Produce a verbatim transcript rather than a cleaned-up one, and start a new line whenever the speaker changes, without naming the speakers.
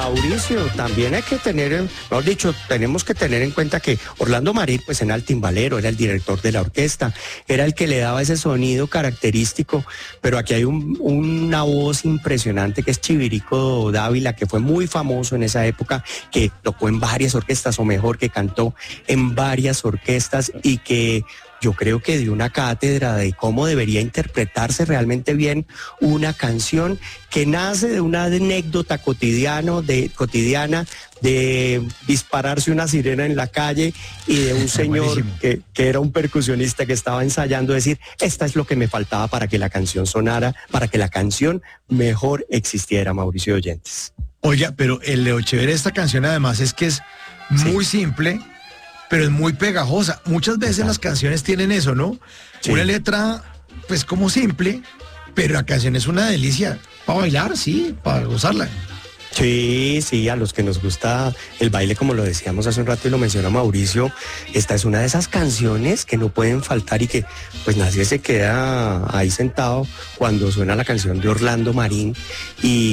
Mauricio, también hay que tener, mejor dicho, tenemos que tener en cuenta que Orlando Marín, pues era el timbalero, era el director de la orquesta, era el que le daba ese sonido característico, pero aquí hay un, una voz impresionante que es Chivirico Dávila, que fue muy famoso en esa época, que tocó en varias orquestas, o mejor, que cantó en varias orquestas y que yo creo que dio una cátedra de cómo debería interpretarse realmente bien una canción que nace de una anécdota cotidiano, de, cotidiana de dispararse una sirena en la calle y de un señor que, que era un percusionista que estaba ensayando decir, esta es lo que me faltaba para que la canción sonara, para que la canción mejor existiera, Mauricio Oyentes.
Oiga, pero el Leo chévere de esta canción además es que es muy sí. simple, pero es muy pegajosa. Muchas veces Exacto. las canciones tienen eso, ¿no? Sí. Una letra, pues como simple, pero la canción es una delicia. Para bailar, sí, para gozarla.
Sí, sí, a los que nos gusta el baile, como lo decíamos hace un rato y lo menciona Mauricio, esta es una de esas canciones que no pueden faltar y que pues nadie se queda ahí sentado cuando suena la canción de Orlando Marín y